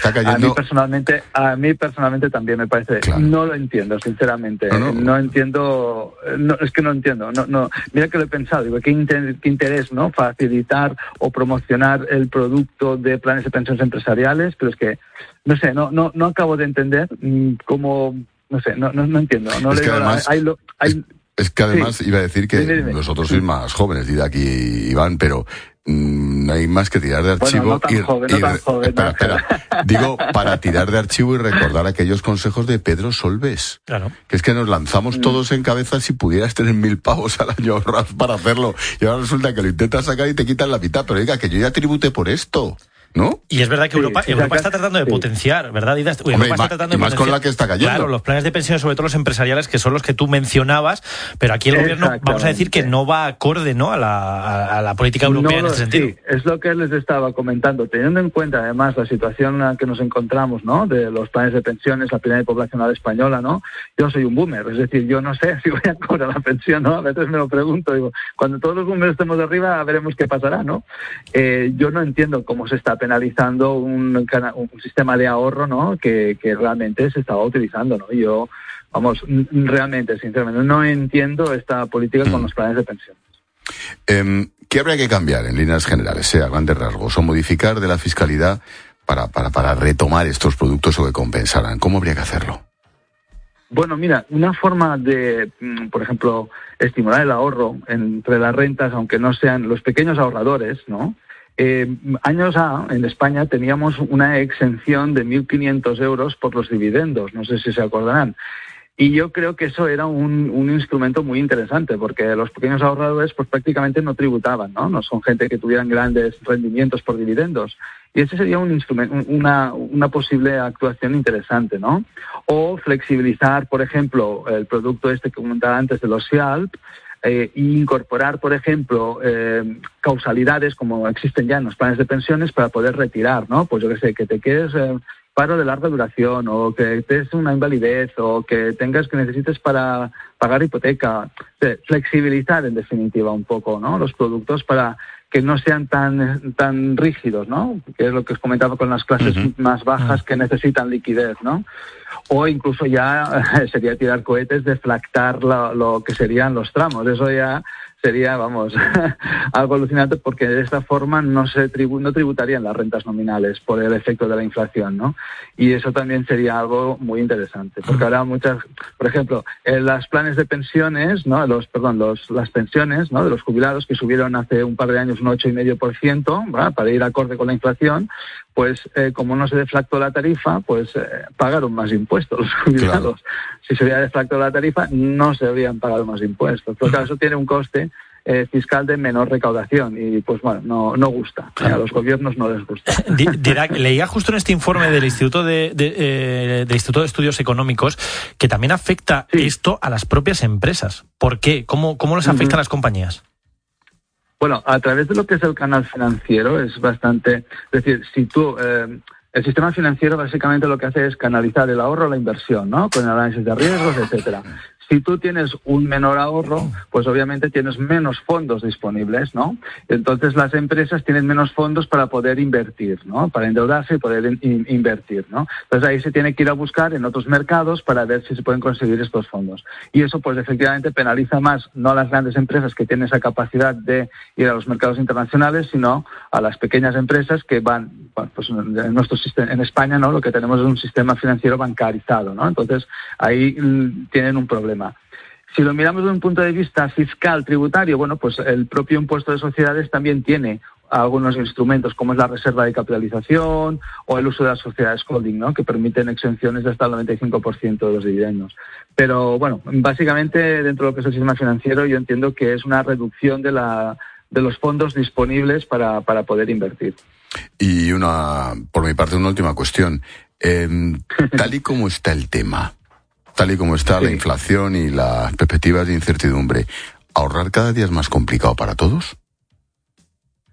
está cayendo... A mí personalmente también me parece... Claro. No lo entiendo, sinceramente. No entiendo... es que no entiendo. No. Mira que lo he pensado. Digo, ¿qué interés, no? Facilitar o promocionar el producto de planes de pensiones empresariales, pero es que, no sé, no acabo de entender cómo... No sé, no entiendo. No es le que además... Es que además iba a decir que dime. Vosotros sois más jóvenes, dirá aquí Iván, pero no hay más que tirar de archivo. Bueno, no tan joven. Espera. Digo, para tirar de archivo y recordar aquellos consejos de Pedro Solbes. Claro. Que es que nos lanzamos todos en cabeza si pudieras tener 1.000 pavos al año ahorrados para hacerlo. Y ahora resulta que lo intentas sacar y te quitan la mitad. Pero diga, que yo ya tributé por esto, ¿no? Y es verdad que Europa está tratando de potenciar, ¿verdad, Ida? Hombre, y más con la que está cayendo. Claro, los planes de pensiones, sobre todo los empresariales, que son los que tú mencionabas, pero aquí el gobierno, vamos a decir que no va acorde, ¿no?, a la política europea en ese sentido. Sí, es lo que les estaba comentando. Teniendo en cuenta, además, la situación en la que nos encontramos, ¿no?, de los planes de pensiones, la pirámide poblacional española, ¿no? Yo soy un boomer, es decir, yo no sé si voy a cobrar la pensión, ¿no? A veces me lo pregunto, digo, cuando todos los boomers estemos de arriba, veremos qué pasará, ¿no? Yo no entiendo cómo se está penalizando un sistema de ahorro, ¿no?, que realmente se estaba utilizando, ¿no? Yo, realmente, sinceramente, no entiendo esta política con los planes de pensión. ¿Qué habría que cambiar en líneas generales, a grandes rasgos, o modificar de la fiscalidad para retomar estos productos o que compensaran? ¿Cómo habría que hacerlo? Bueno, mira, una forma de, por ejemplo, estimular el ahorro entre las rentas, aunque no sean los pequeños ahorradores, ¿no? Años en España teníamos una exención de 1.500 euros por los dividendos, no sé si se acordarán. Y yo creo que eso era un instrumento muy interesante, porque los pequeños ahorradores pues prácticamente no tributaban, ¿no? No son gente que tuvieran grandes rendimientos por dividendos. Y ese sería un instrumento, una posible actuación interesante, ¿no? O flexibilizar, por ejemplo, el producto que comentaba antes de los FIALP, e incorporar, por ejemplo, causalidades como existen ya en los planes de pensiones para poder retirar, ¿no? Pues yo qué sé, que te quedes paro de larga duración, o que te des una invalidez, o que necesites para pagar hipoteca. Flexibilizar, en definitiva, un poco, ¿no?, los productos para que no sean tan rígidos, ¿no?, que es lo que os comentaba con las clases más bajas que necesitan liquidez, ¿no? O incluso ya sería tirar cohetes, deflactar lo que serían los tramos. Eso ya sería, algo alucinante, porque de esta forma no tributarían las rentas nominales por el efecto de la inflación, ¿no? Y eso también sería algo muy interesante, porque ahora por ejemplo, los planes de pensiones, ¿no?, las pensiones, ¿no?, de los jubilados, que subieron hace un par de años un 8,5%, ¿verdad?, para ir acorde con la inflación, pues como no se deflactó la tarifa, pues pagaron más impuestos los jubilados. Claro. Si se hubiera deflactado la tarifa, no se habrían pagado más impuestos. Pero claro, eso tiene un coste fiscal de menor recaudación y pues no gusta. Claro. A los gobiernos no les gusta. Leía justo en este informe del Instituto de Estudios Económicos que también afecta esto a las propias empresas. ¿Por qué? ¿Cómo les afecta a las compañías? Bueno, a través de lo que es el canal financiero es bastante... Es decir, si tú... el sistema financiero básicamente lo que hace es canalizar el ahorro a la inversión, ¿no?, con el análisis de riesgos, etcétera. Si tú tienes un menor ahorro, pues obviamente tienes menos fondos disponibles, ¿no? Entonces las empresas tienen menos fondos para poder invertir, ¿no?, para endeudarse y poder invertir, ¿no? Entonces ahí se tiene que ir a buscar en otros mercados para ver si se pueden conseguir estos fondos. Y eso pues efectivamente penaliza más, no a las grandes empresas que tienen esa capacidad de ir a los mercados internacionales, sino a las pequeñas empresas que van, pues en nuestro sistema, en España, ¿no?, lo que tenemos es un sistema financiero bancarizado, ¿no? Entonces ahí tienen un problema. Si lo miramos desde un punto de vista fiscal, tributario, bueno, pues el propio impuesto de sociedades también tiene algunos instrumentos, como es la reserva de capitalización o el uso de las sociedades holding, ¿no?, que permiten exenciones de hasta el 95% de los dividendos. Pero bueno, básicamente dentro de lo que es el sistema financiero yo entiendo que es una reducción de los fondos disponibles para poder invertir. Y por mi parte, una última cuestión. Tal y como está el tema, tal y como está la inflación y las perspectivas de incertidumbre, ¿ahorrar cada día es más complicado para todos?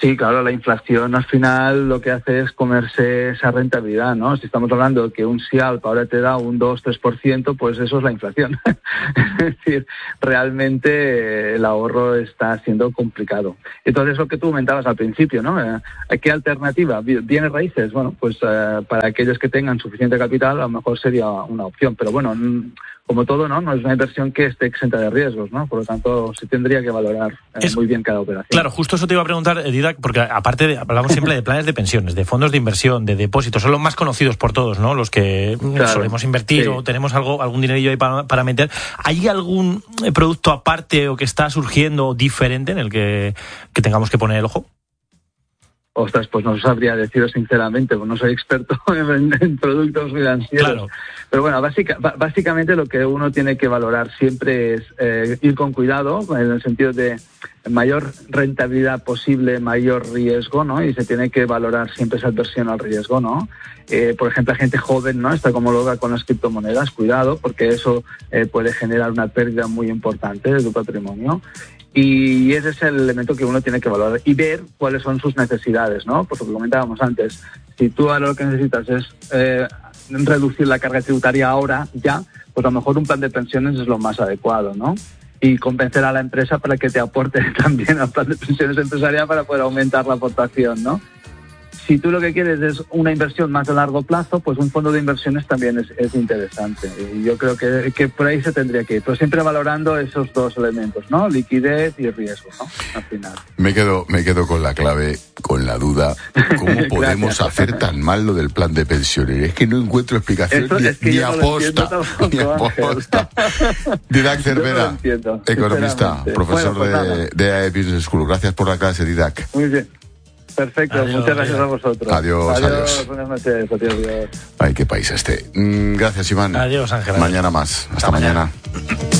Sí, claro, la inflación al final lo que hace es comerse esa rentabilidad, ¿no? Si estamos hablando de que un SIALP ahora te da un 2-3%, pues eso es la inflación. Es decir, realmente el ahorro está siendo complicado. Entonces, lo que tú comentabas al principio, ¿no? ¿Qué alternativa? ¿Bienes raíces? Bueno, pues para aquellos que tengan suficiente capital, a lo mejor sería una opción. Pero bueno, como todo, ¿no? No es una inversión que esté exenta de riesgos, ¿no? Por lo tanto, se tendría que valorar muy bien cada operación. Claro, justo eso te iba a preguntar, Didac, porque aparte hablamos siempre de planes de pensiones, de fondos de inversión, de depósitos, son los más conocidos por todos, ¿no? Los que solemos invertir o tenemos algún dinerillo ahí para meter. ¿Hay algún producto aparte o que está surgiendo diferente en el que tengamos que poner el ojo? Ostras, pues no sabría deciros sinceramente, pues no soy experto en productos financieros. Claro. Pero bueno, básicamente lo que uno tiene que valorar siempre es ir con cuidado, en el sentido de mayor rentabilidad posible, mayor riesgo, ¿no? Y se tiene que valorar siempre esa adversión al riesgo, ¿no? Por ejemplo, la gente joven, ¿no? Está como loca con las criptomonedas, cuidado, porque eso puede generar una pérdida muy importante de tu patrimonio. Y ese es el elemento que uno tiene que valorar y ver cuáles son sus necesidades, ¿no? Por lo que comentábamos antes, si tú ahora lo que necesitas es reducir la carga tributaria ahora, ya, pues a lo mejor un plan de pensiones es lo más adecuado, ¿no? Y convencer a la empresa para que te aporte también al plan de pensiones empresarial para poder aumentar la aportación, ¿no? Si tú lo que quieres es una inversión más a largo plazo, pues un fondo de inversiones también es interesante. Y yo creo que por ahí se tendría que ir, pero siempre valorando esos dos elementos, ¿no? Liquidez y riesgo, ¿no? Al final. Me quedo con la clave, con la duda. ¿Cómo podemos hacer tan mal lo del plan de pensiones? Es que no encuentro explicación ni aposta. Didac Cervera, economista, profesor de AE Business School. Gracias por la clase, Didac. Muy bien. Perfecto, adiós, muchas gracias a vosotros. Adiós. Buenas noches, adiós. Ay, qué país este. Gracias, Iván. Adiós, Ángel. Mañana más. Hasta mañana.